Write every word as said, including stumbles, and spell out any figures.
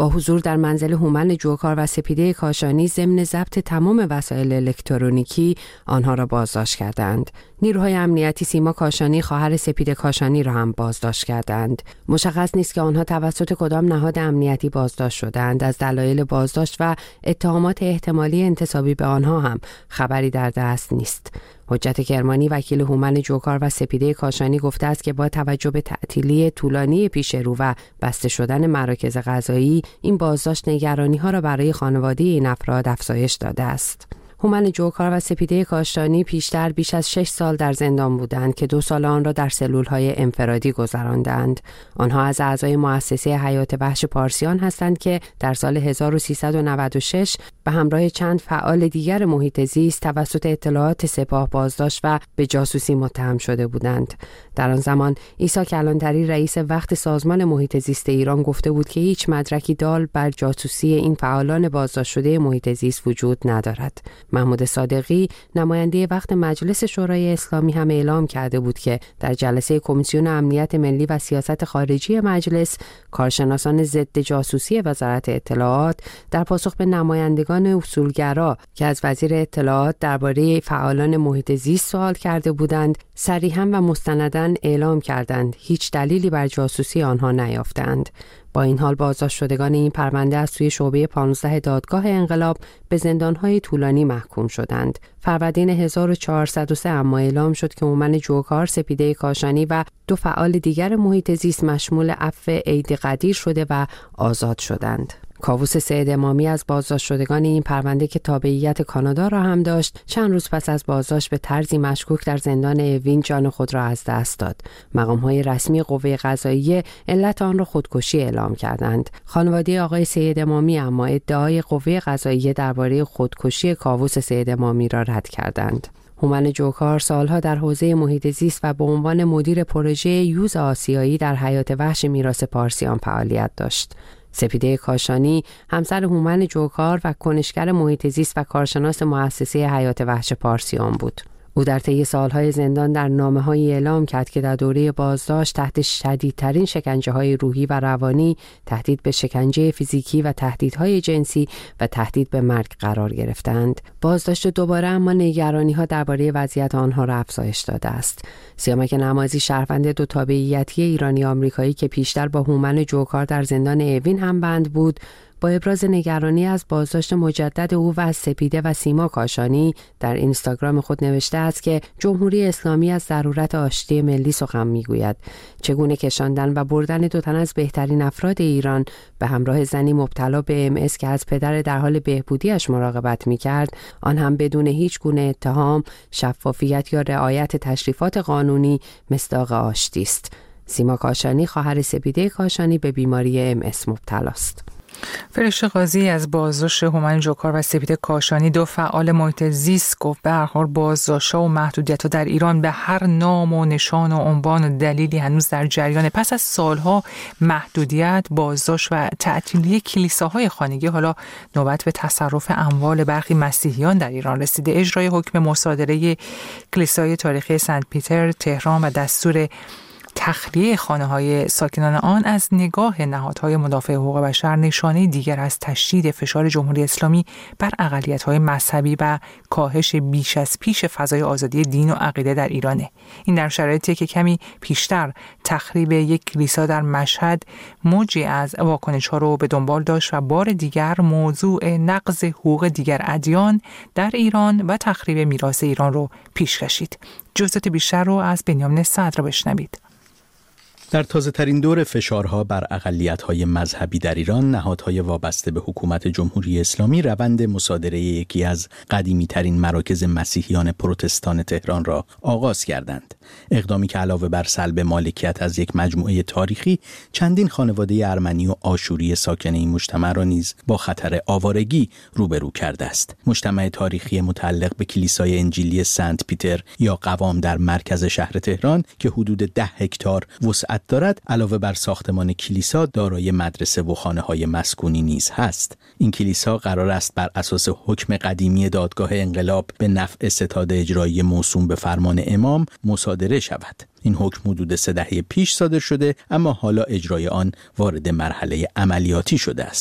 با حضور در منزل هومن جوکار و سپیده کاشانی ضمن ضبط تمام وسایل الکترونیکی آنها را بازداشت کردند. نیروهای امنیتی سیما کاشانی خواهر سپیده کاشانی را هم بازداشت کردند. مشخص نیست که آنها توسط کدام نهاد امنیتی بازداشت شدند. از دلایل بازداشت و اتهامات احتمالی انتسابی به آنها هم خبری در دست نیست. حجت کرمانی وکیل هومن جوکار و سپیده کاشانی گفته است که با توجه به تعطیلی طولانی پیش رو و بسته شدن مراکز قضایی، این بازداشت نگرانی‌ها را برای خانواده این افراد افزایش داده است. هومن جوکار و سپیده کاشانی پیشتر بیش از شش سال در زندان بودند که دو سال آن را در سلول‌های انفرادی گذراندند. آنها از اعضای مؤسسه حیات وحش پارسیان هستند که در سال هزار و سیصد و نود و شش به همراه چند فعال دیگر محیط زیست توسط اطلاعات سپاه بازداشت و به جاسوسی متهم شده بودند. در آن زمان عیسی کلانتری رئیس وقت سازمان محیط زیست ایران گفته بود که هیچ مدرکی دال بر جاسوسی این فعالان بازداشت شده محیط زیست وجود ندارد. محمود صادقی نماینده وقت مجلس شورای اسلامی هم اعلام کرده بود که در جلسه کمیسیون امنیت ملی و سیاست خارجی مجلس، کارشناسان ضد جاسوسی وزارت اطلاعات در پاسخ به نمایندگان اصولگرا که از وزیر اطلاعات درباره فعالان محیط زیست سوال کرده بودند، صریحاً و مستنداً اعلام کردند هیچ دلیلی بر جاسوسی آنها نیافتند. با این حال بازداشت شدگان این پرونده از سوی شعبه پانزده دادگاه انقلاب به زندانهای طولانی محکوم شدند. فروردین هزار و چهارصد و سه اما اعلام شد که هومن جوکار، سپیده کاشانی و دو فعال دیگر محیط زیست مشمول عفو عید قدیر شده و آزاد شدند. کاووس سید امامی از بازداشت شدگان این پرونده که تابعیت کانادا را هم داشت، چند روز پس از بازداشت به طرزی مشکوک در زندان اوین جان خود را از دست داد. مقام‌های رسمی قوه قضاییه علت آن را خودکشی اعلام کردند. خانواده آقای سید امامی اما ادعای قوه قضاییه درباره خودکشی کاووس سید امامی را رد کردند. هومن جوکار سالها در حوزه محیط زیست و به عنوان مدیر پروژه یوز آسیایی در حیات وحش میراث پارسیان فعالیت داشت. سپیده کاشانی همسر هومن جوکار و کنشگر محیط زیست و کارشناس مؤسسه حیات وحش پارسیان بود. او در طی سالهای زندان در نامه‌هایی اعلام کرد که در دوره بازداشت تحت شدیدترین شکنجه‌های روحی و روانی، تهدید به شکنجه فیزیکی و تهدیدهای جنسی و تهدید به مرگ قرار گرفتند. بازداشت دوباره اما نگرانی‌ها درباره وضعیت آنها را افزایش داده است. سیامک نمازی، شهروند دو تابعیتی ایرانی آمریکایی که پیشتر با هومن جوکار در زندان اوین هم بند بود، با ابراز نگرانی از بازداشت مجدد او و از سپیده و سیما کاشانی در اینستاگرام خود نوشته است که جمهوری اسلامی از ضرورت آشتی ملی سخن میگوید. چگونه کشاندن و بردن دو تن از بهترین افراد ایران به همراه زنی مبتلا به ام اس که از پدر در حال بهبودیش مراقبت میکرد، آن هم بدون هیچ گونه اتهام، شفافیت یا رعایت تشریفات قانونی، مصداق آشتی است. سیما کاشانی خواهر سپیده کاشانی به بیماری ام اس مبتلا است. فرشته قاضی از بازداشت هومن جوکار و سپیده کاشانی، دو فعال محیط زیست، گفت به هر حال بازداشت‌ها و محدودیت‌ها در ایران به هر نام و نشان و عنوان و دلیلی هنوز در جریان. پس از سالها محدودیت، بازداشت و تعطیلی کلیساهای خانگی، حالا نوبت به تصرف اموال برخی مسیحیان در ایران رسیده. اجرای حکم مصادره کلیسای تاریخی سنت پیتر تهران و دستور تخلیه خانه‌های ساکنان آن از نگاه نهادهای مدافع حقوق بشر نشانه دیگر از تشدید فشار جمهوری اسلامی بر اقلیت‌های مذهبی و کاهش بیش از پیش فضای آزادی دین و عقیده در ایرانه. این در شرایطی که کمی پیشتر تخریب یک کلیسا در مشهد موجی از واکنش‌ها رو به دنبال داشت و بار دیگر موضوع نقض حقوق دیگر ادیان در ایران و تخریب میراث ایران رو پیش کشید. جزئیات بیشتر رو از بنیامین صدر بشنوید. در تازه‌ترین دور فشارها بر اقلیت‌های مذهبی در ایران، نهادهای وابسته به حکومت جمهوری اسلامی روند مصادره یکی از قدیمی‌ترین مراکز مسیحیان پروتستان تهران را آغاز کردند. اقدامی که علاوه بر سلب مالکیت از یک مجموعه تاریخی، چندین خانواده ارمنی و آشوری ساکن این مجتمع را نیز با خطر آوارگی روبرو کرده است. مجتمع تاریخی متعلق به کلیسای انجیلی سنت پیتر یا قوام در مرکز شهر تهران که حدود ده هکتار وسعت دارد، علاوه بر ساختمان کلیسا دارای مدرسه و خانه‌های مسکونی نیز هست. این کلیسا قرار است بر اساس حکم قدیمی دادگاه انقلاب به نفع ستاد اجرایی موسوم به فرمان امام مصادره شود. این حکم حدود سه دهه پیش صادر شده، اما حالا اجرای آن وارد مرحله عملیاتی شده است.